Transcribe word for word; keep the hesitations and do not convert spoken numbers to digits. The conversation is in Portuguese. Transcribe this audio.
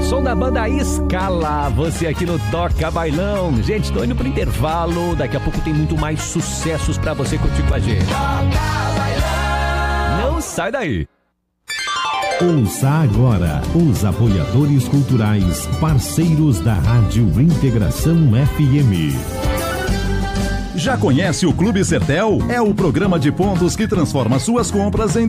Som da banda Escala, você aqui no Toca Bailão. Gente, tô indo pro intervalo, daqui a pouco tem muito mais sucessos pra você curtir com a gente. Toca Bailão. Não sai daí. Ouça agora os apoiadores culturais, parceiros da Rádio Integração F M. Já conhece o Clube Sertel? É o programa de pontos que transforma suas compras em